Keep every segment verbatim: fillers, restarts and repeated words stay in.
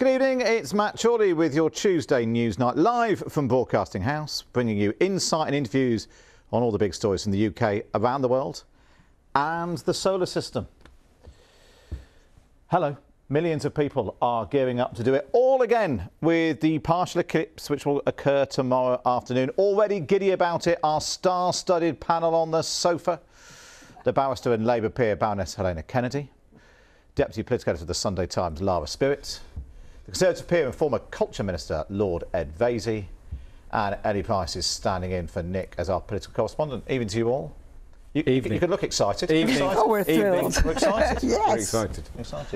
Good evening, it's Matt Chorley with your Tuesday News Night, live from Broadcasting House, bringing you insight and interviews on all the big stories from the U K, around the world and the solar system. Hello. Millions of people are gearing up to do it all again with the partial eclipse which will occur tomorrow afternoon. Already giddy about it, our star-studded panel on the sofa. The barrister and Labour peer Baroness Helena Kennedy, Deputy Political Editor of the Sunday Times Lara Spirit, the Conservative peer and former Culture Minister Lord Ed Vaizey, and Ellie Price is standing in for Nick as our political correspondent. Evening to you all. You, you could look excited. Evening. excited. Oh, we're thrilled. We're excited. Yes. We're excited. excited.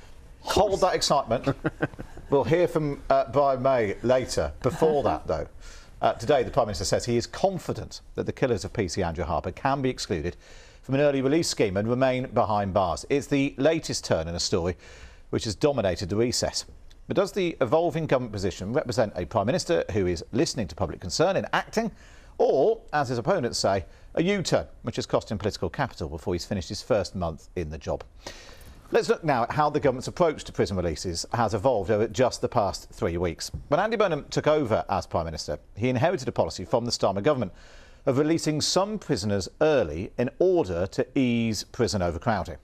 Hold that excitement. We'll hear from uh, Brian May later. Before that, though, uh, today the Prime Minister says he is confident that the killers of P C Andrew Harper can be excluded from an early release scheme and remain behind bars. It's the latest turn in a story which has dominated the recess. But does the evolving government position represent a Prime Minister who is listening to public concern and acting, or, as his opponents say, a U-turn, which has cost him political capital before he's finished his first month in the job? Let's look now at how the government's approach to prison releases has evolved over just the past three weeks. When Andy Burnham took over as Prime Minister, he inherited a policy from the Starmer government of releasing some prisoners early in order to ease prison overcrowding.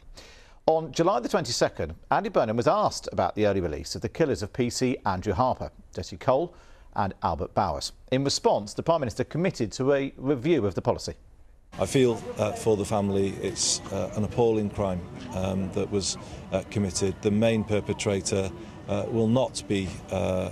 On July the twenty-second, Andy Burnham was asked about the early release of the killers of P C Andrew Harper, Jessie Cole and Albert Bowers. In response, the Prime Minister committed to a review of the policy. I feel uh, for the family it's uh, an appalling crime um, that was uh, committed. The main perpetrator uh, will not be uh,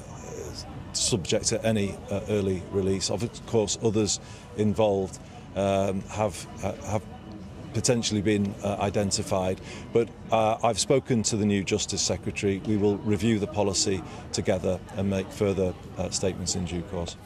subject to any uh, early release. Of course, others involved um, have uh, have potentially been uh, identified, but uh, I've spoken to the new Justice Secretary. We will review the policy together and make further uh, statements in due course.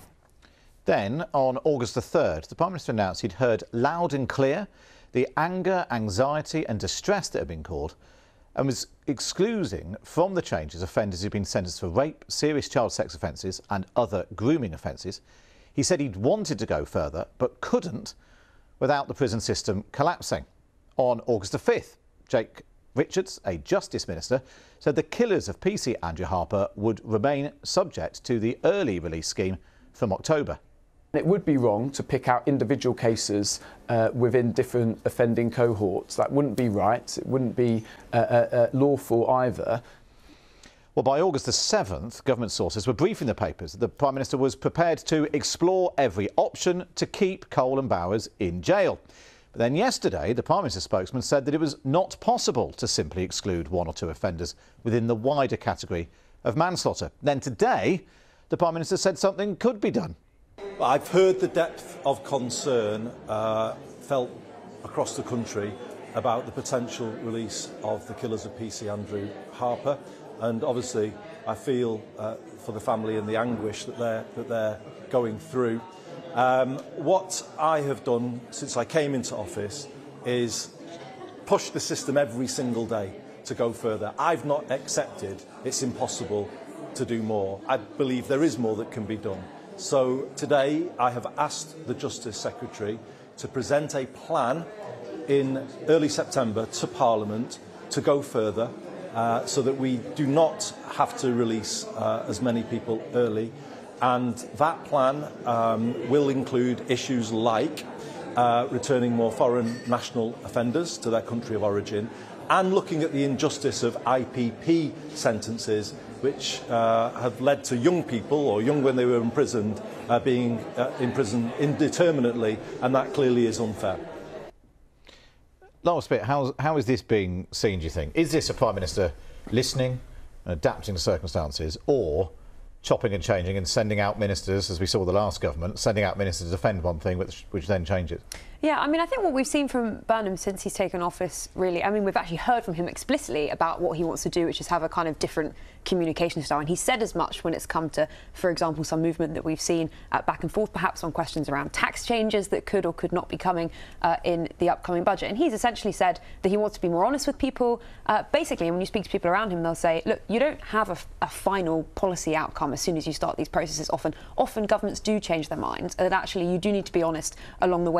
Then, on August the third, the Prime Minister announced he'd heard loud and clear the anger, anxiety and distress that had been called, and was excluding from the changes offenders who'd been sentenced for rape, serious child sex offences and other grooming offences. He said he'd wanted to go further, but couldn't without the prison system collapsing. On August the fifth, Jake Richards, a Justice Minister, said the killers of P C Andrew Harper would remain subject to the early release scheme from October. It would be wrong to pick out individual cases uh, within different offending cohorts. That wouldn't be right. It wouldn't be uh, uh, uh, lawful either. Well, by August the seventh, government sources were briefing the papers that the Prime Minister was prepared to explore every option to keep Cole and Bowers in jail. But then yesterday, the Prime Minister's spokesman said that it was not possible to simply exclude one or two offenders within the wider category of manslaughter. Then today, the Prime Minister said something could be done. I've heard the depth of concern uh, felt across the country about the potential release of the killers of P C Andrew Harper, and obviously I feel uh, for the family and the anguish that they're, that they're going through. Um, what I have done since I came into office is push the system every single day to go further. I've not accepted it's impossible to do more. I believe there is more that can be done. So today I have asked the Justice Secretary to present a plan in early September to Parliament to go further uh, so that we do not have to release uh, as many people early. And that plan um, will include issues like uh, returning more foreign national offenders to their country of origin and looking at the injustice of I P P sentences which uh, have led to young people, or young when they were imprisoned, uh, being uh, imprisoned indeterminately, and that clearly is unfair. Last bit, how, how is this being seen, do you think? Is this a Prime Minister listening and adapting to circumstances, or chopping and changing and sending out ministers, as we saw with the last government, sending out ministers to defend one thing which, which then changes? Yeah, I mean, I think what we've seen from Burnham since he's taken office, really, I mean, we've actually heard from him explicitly about what he wants to do, which is have a kind of different communication style. And he said as much when it's come to, for example, some movement that we've seen uh, back and forth, perhaps on questions around tax changes that could or could not be coming uh, in the upcoming budget. And he's essentially said that he wants to be more honest with people. Uh, basically, when you speak to people around him, they'll say, look, you don't have a, a final policy outcome as soon as you start these processes. Often, often governments do change their minds, and that actually you do need to be honest along the way about the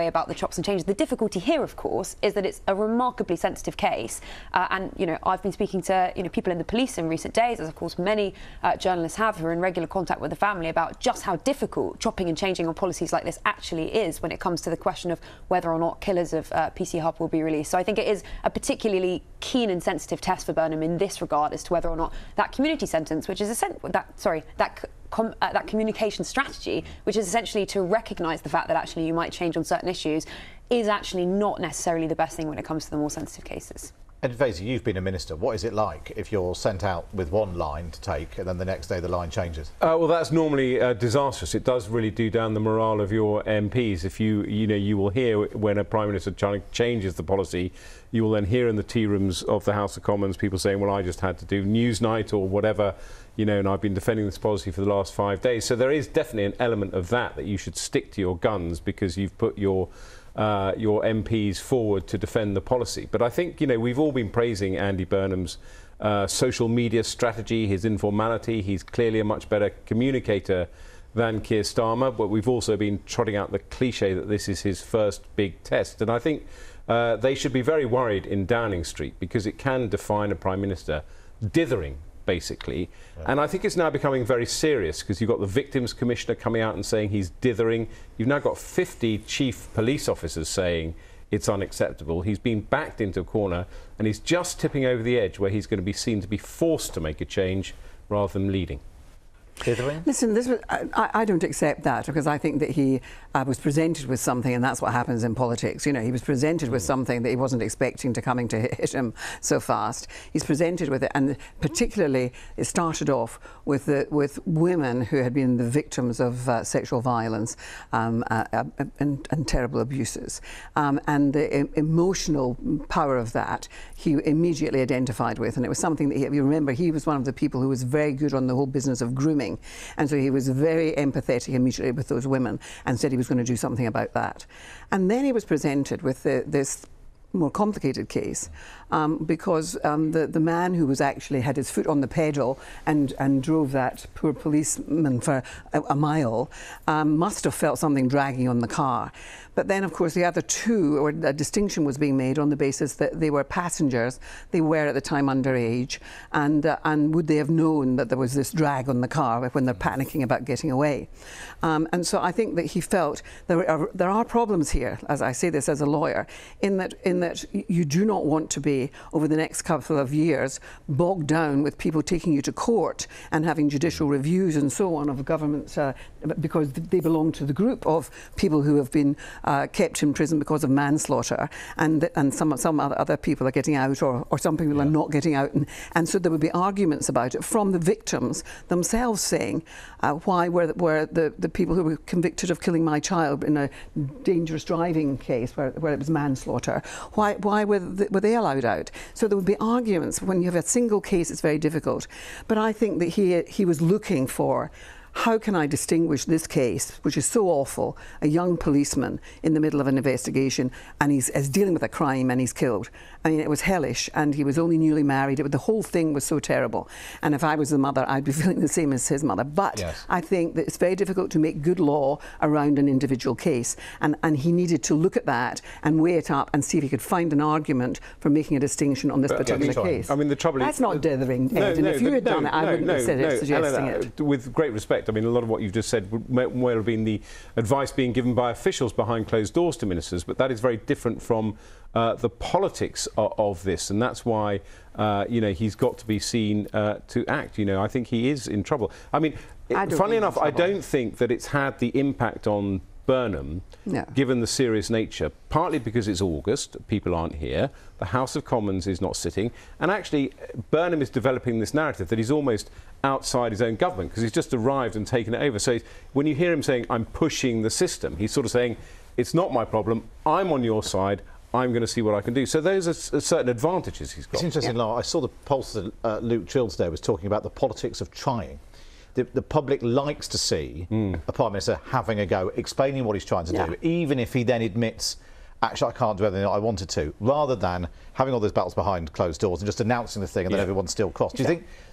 up some changes. The difficulty here, of course, is that it's a remarkably sensitive case, uh, and you know I've been speaking to you know people in the police in recent days, as of course many uh, journalists have, who are in regular contact with the family, about just how difficult chopping and changing on policies like this actually is when it comes to the question of whether or not killers of uh, P C Harper will be released. So I think it is a particularly keen and sensitive test for Burnham in this regard as to whether or not that community sentence, which is a that sorry that. Com uh, that communication strategy, which is essentially to recognise the fact that actually you might change on certain issues, is actually not necessarily the best thing when it comes to the more sensitive cases. Ed Vaizey, you've been a minister. What is it like if you're sent out with one line to take and then the next day the line changes? Uh, well, that's normally uh, disastrous. It does really do down the morale of your M Ps. If you, you know, you will hear when a Prime Minister changes the policy, you will then hear in the tea rooms of the House of Commons people saying, well, I just had to do Newsnight or whatever, you know, and I've been defending this policy for the last five days. So there is definitely an element of that, that you should stick to your guns because you've put your Uh, your M Ps forward to defend the policy. But I think, you know, we've all been praising Andy Burnham's uh, social media strategy, his informality. He's clearly a much better communicator than Keir Starmer, but we've also been trotting out the cliche that this is his first big test. And I think uh, they should be very worried in Downing Street because it can define a Prime Minister dithering, basically. Yeah. And I think it's now becoming very serious because you've got the Victims Commissioner coming out and saying he's dithering. You've now got fifty chief police officers saying it's unacceptable. He's been backed into a corner and he's just tipping over the edge where he's going to be seen to be forced to make a change rather than leading. Dithering? Listen, this was, I, I don't accept that because I think that he uh, was presented with something, and that's what happens in politics. You know, he was presented mm. with something that he wasn't expecting to coming to hit him so fast. He's presented with it, and particularly it started off with the, with women who had been the victims of uh, sexual violence um, uh, uh, and, and terrible abuses, um, and the e emotional power of that he immediately identified with, and it was something that he, you remember he was one of the people who was very good on the whole business of grooming. And so he was very empathetic immediately with those women and said he was going to do something about that. And then he was presented with the, this more complicated case um, because um, the, the man who was actually had his foot on the pedal and, and drove that poor policeman for a, a mile um, must have felt something dragging on the car. But then, of course, the other two, or a distinction was being made on the basis that they were passengers. They were at the time underage, and uh, and would they have known that there was this drag on the car when they're panicking about getting away? Um, and so I think that he felt there are there are problems here, as I say this as a lawyer, in that in that you do not want to be over the next couple of years bogged down with people taking you to court and having judicial reviews and so on of governments uh, because they belong to the group of people who have been Uh, kept in prison because of manslaughter, and and some some other people are getting out, or, or some people yeah. are not getting out, and, and so there would be arguments about it from the victims themselves saying, uh, why were were the the people who were convicted of killing my child in a dangerous driving case where where it was manslaughter, why why were they, were they allowed out? So there would be arguments. When you have a single case, it's very difficult. But I think that he he was looking for, how can I distinguish this case, which is so awful, a young policeman in the middle of an investigation, and he's, he's dealing with a crime and he's killed. I mean, it was hellish, and he was only newly married. It, the whole thing was so terrible. And if I was the mother, I'd be feeling the same as his mother. But yes. I think that it's very difficult to make good law around an individual case. And, and he needed to look at that and weigh it up and see if he could find an argument for making a distinction on this but, particular yeah, case. I mean, the trouble That's is... not dithering, Ed. No, and no, if you had no, done it, I no, wouldn't no, have said no, it, suggesting Eleanor, it. With great respect, I mean, a lot of what you've just said may well have been the advice being given by officials behind closed doors to ministers, but that is very different from uh, the politics of, of this, and that's why uh, you know he's got to be seen uh, to act. You know, I think he is in trouble. I mean, I it, funnily enough, I don't think that it's had the impact on Burnham, no. given the serious nature, partly because it's August, people aren't here, the House of Commons is not sitting, and actually Burnham is developing this narrative that he's almost outside his own government because he's just arrived and taken it over. So when you hear him saying, I'm pushing the system, he's sort of saying, it's not my problem, I'm on your side, I'm going to see what I can do. So those are certain advantages he's got. It's interesting, yeah. I saw the Pulse that uh, Luke Childs there was talking about the politics of trying. The, the public likes to see mm. a Prime Minister having a go, explaining what he's trying to yeah. do, even if he then admits, actually, I can't do everything that I wanted to, rather than having all those battles behind closed doors and just announcing the thing and yeah. then everyone's still cross. Do you yeah. think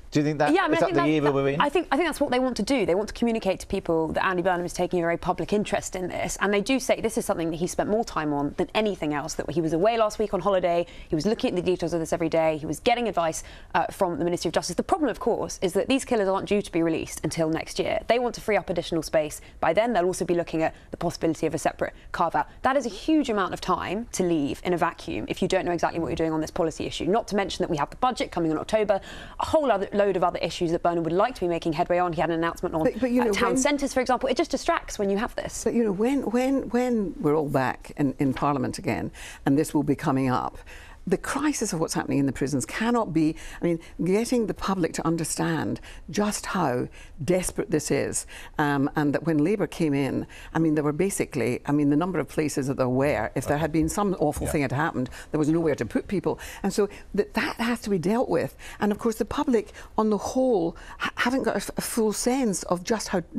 Do you think that, yeah, I mean, is I that think the that, era that, we're in? I think I think that's what they want to do. They want to communicate to people that Andy Burnham is taking a very public interest in this, and they do say this is something that he spent more time on than anything else. That he was away last week on holiday, he was looking at the details of this every day, he was getting advice uh, from the Ministry of Justice. The problem, of course, is that these killers aren't due to be released until next year. They want to free up additional space. By then, they'll also be looking at the possibility of a separate carve-out. That is a huge amount of time to leave in a vacuum if you don't know exactly what you're doing on this policy issue. Not to mention that we have the budget coming in October, a whole other load of other issues that Burnham would like to be making headway on. He had an announcement on but, but, you know, uh, town when, centres, for example. It just distracts when you have this. But, you know, when, when, when we're all back in, in Parliament again, and this will be coming up, the crisis of what's happening in the prisons cannot be, I mean, getting the public to understand just how desperate this is. Um, and that when Labour came in, I mean, there were basically, I mean, the number of places that there were, if there had been some awful yeah. thing had happened, there was nowhere to put people. And so that, that has to be dealt with. And of course, the public, on the whole, ha haven't got a, a full sense of just how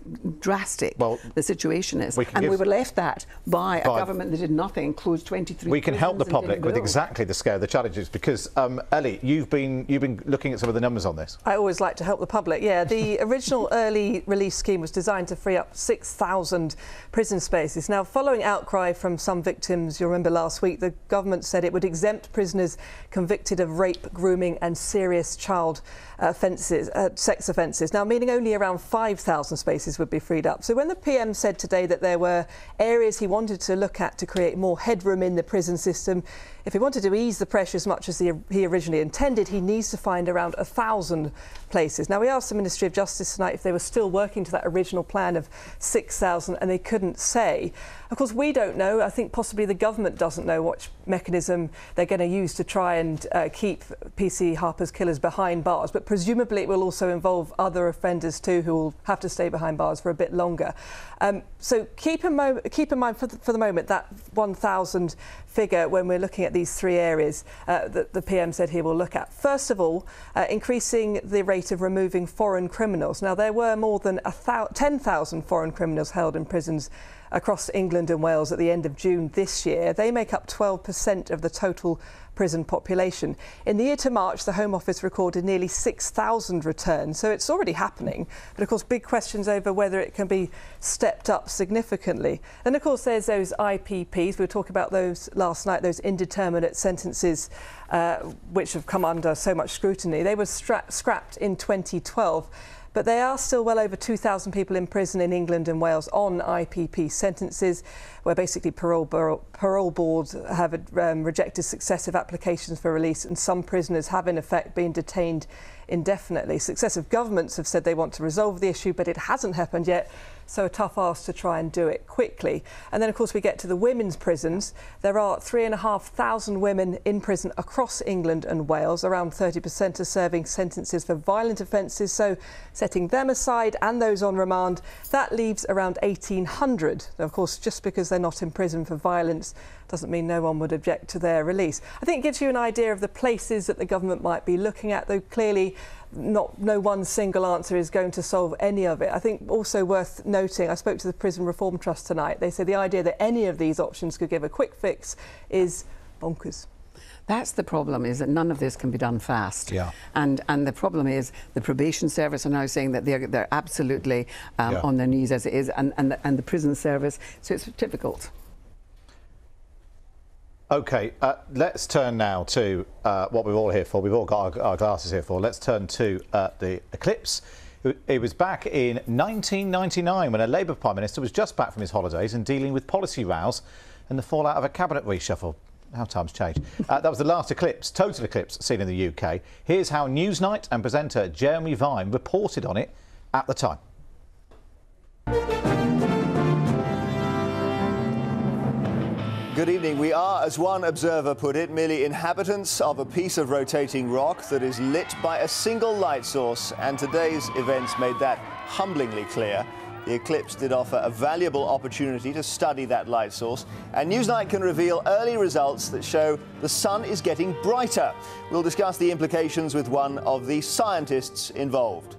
drastic well, the situation is. We and we were left that by a government that did nothing, closed twenty-three We can help the prisons and public didn't with go. exactly the scale of the challenges, because um, Ellie, you've been you've been looking at some of the numbers on this. I always like to help the public. Yeah, the original early release scheme was designed to free up six thousand prison spaces. Now, following outcry from some victims, you'll remember last week, the government said it would exempt prisoners convicted of rape, grooming and serious child offences, uh, sex offences. Now, meaning only around five thousand spaces would be freed up. So when the P M said today that there were areas he wanted to look at to create more headroom in the prison system, if he wanted to ease the pressure as much as he, he originally intended, he needs to find around a thousand places. Now, we asked the Ministry of Justice tonight if they were still working to that original plan of six thousand, and they couldn't say. Of course, we don't know. I think possibly the government doesn't know what mechanism they're going to use to try and uh, keep P C Harper's killers behind bars, but presumably it will also involve other offenders too who will have to stay behind bars for a bit longer. Um, so keep in, mo keep in mind for the, for the moment that one thousand figure when we're looking at these three areas uh, that the P M said he will look at. First of all, uh, increasing the rate of removing foreign criminals. Now, there were more than ten thousand foreign criminals held in prisons across England and Wales at the end of June this year. They make up twelve percent of the total prison population. In the year to March, the Home Office recorded nearly six thousand returns, so it's already happening. But of course, big questions over whether it can be stepped up significantly. And of course, there's those I P Ps. We were talking about those last night, those indeterminate sentences uh, which have come under so much scrutiny. They were scrapped in twenty twelve. But there are still well over two thousand people in prison in England and Wales on I P P sentences, where basically parole, parole boards have um, rejected successive applications for release, and some prisoners have in effect been detained indefinitely. Successive governments have said they want to resolve the issue, but it hasn't happened yet, so a tough ask to try and do it quickly. And then, of course, we get to the women's prisons. There are three and a half thousand women in prison across England and Wales. Around thirty percent are serving sentences for violent offences, so setting them aside and those on remand, that leaves around eighteen hundred. Now, of course, just because they're not in prison for violence doesn't mean no one would object to their release. I think it gives you an idea of the places that the government might be looking at, though clearly not no one single answer is going to solve any of it. I think also worth noting, I spoke to the Prison Reform Trust tonight. They said the idea that any of these options could give a quick fix is bonkers. That's the problem, is that none of this can be done fast. Yeah. And and the problem is the probation service are now saying that they're they're absolutely um, yeah. on their knees as it is, and and the, and the prison service. So it's difficult. OK, uh, let's turn now to uh, what we're all here for. We've all got our, our glasses here for. Let's turn to uh, the eclipse. It was back in nineteen ninety-nine when a Labour Prime Minister was just back from his holidays and dealing with policy rows and the fallout of a cabinet reshuffle. How times change. Uh, that was the last eclipse, total eclipse, seen in the U K. Here's how Newsnight and presenter Jeremy Vine reported on it at the time. Good evening. We are, as one observer put it, merely inhabitants of a piece of rotating rock that is lit by a single light source, and today's events made that humblingly clear. The eclipse did offer a valuable opportunity to study that light source, and Newsnight can reveal early results that show the sun is getting brighter. We'll discuss the implications with one of the scientists involved.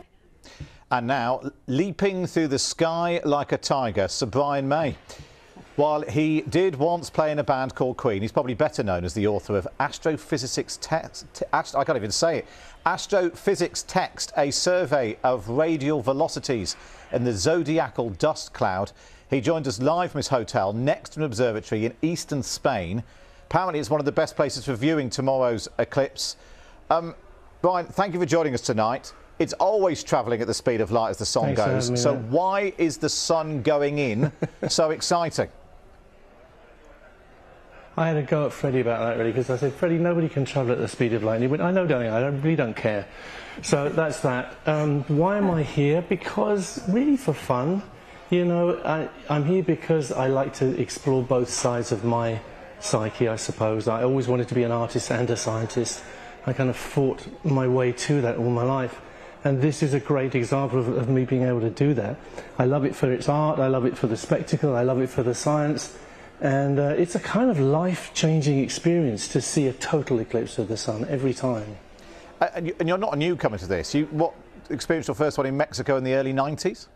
And now, leaping through the sky like a tiger, Sir Brian May. While he did once play in a band called Queen, he's probably better known as the author of Astrophysics Text. Te I can't even say it. Astrophysics Text, a survey of radial velocities in the zodiacal dust cloud. He joined us live from his hotel next to an observatory in eastern Spain. Apparently, it's one of the best places for viewing tomorrow's eclipse. Um, Brian, thank you for joining us tonight. It's always travelling at the speed of light as the song Thanks goes. So why is the sun going in so exciting? I had a go at Freddie about that, really, because I said, Freddie, nobody can travel at the speed of light. And he went, I know, darling, I don't, really don't care. So that's that. Um, why am I here? Because, really, for fun. You know, I, I'm here because I like to explore both sides of my psyche, I suppose. I always wanted to be an artist and a scientist. I kind of fought my way to that all my life. And this is a great example of, of me being able to do that. I love it for its art, I love it for the spectacle, I love it for the science. And uh, it's a kind of life-changing experience to see a total eclipse of the sun every time. Uh, and, you, and you're not a newcomer to this. You what experienced your first one in Mexico in the early nineties?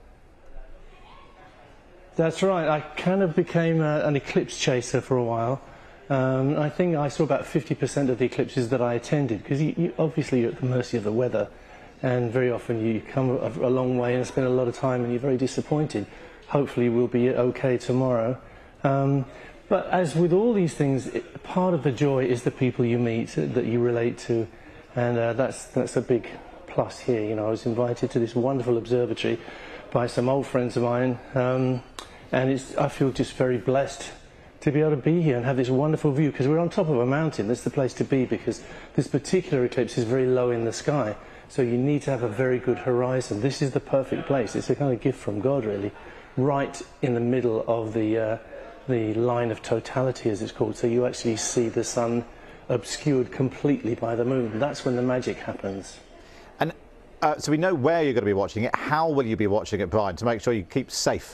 That's right. I kind of became a, an eclipse chaser for a while. Um, I think I saw about fifty percent of the eclipses that I attended, because you, you, obviously you're at the mercy of the weather, and very often you come a, a long way and spend a lot of time and you're very disappointed. Hopefully we'll be okay tomorrow. Um, but as with all these things, it, part of the joy is the people you meet, uh, that you relate to, and uh, that's that's a big plus here. You know, I was invited to this wonderful observatory by some old friends of mine, um, and it's, I feel just very blessed to be able to be here and have this wonderful view, because we're on top of a mountain. That's the place to be, because this particular eclipse is very low in the sky, so you need to have a very good horizon. This is the perfect place. It's a kind of gift from God, really, right in the middle of the uh, the line of totality, as it's called, so you actually see the sun obscured completely by the moon. That's when the magic happens. And uh, so we know where you're going to be watching it. How will you be watching it, Brian, to make sure you keep safe?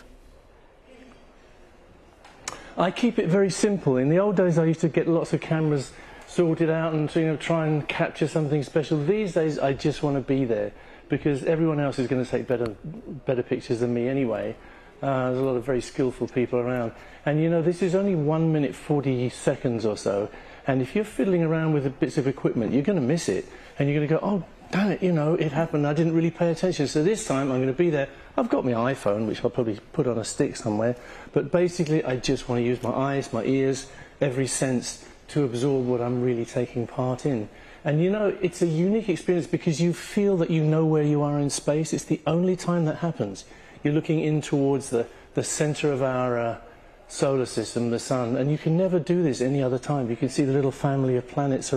I keep it very simple. In the old days I used to get lots of cameras sorted out and, you know, try and capture something special. These days I just want to be there, because everyone else is going to take better better pictures than me anyway. Uh, there's a lot of very skillful people around, and you know, this is only one minute forty seconds or so, and if you're fiddling around with the bits of equipment, you're going to miss it, and you're going to go, oh damn it, you know, it happened, I didn't really pay attention. So this time I'm going to be there. I've got my iPhone, which I'll probably put on a stick somewhere, but basically I just want to use my eyes, my ears, every sense to absorb what I'm really taking part in. And you know, it's a unique experience because you feel that you know where you are in space. It's the only time that happens. You're looking in towards the, the centre of our uh, solar system, the sun, and you can never do this any other time. You can see the little family of planets around.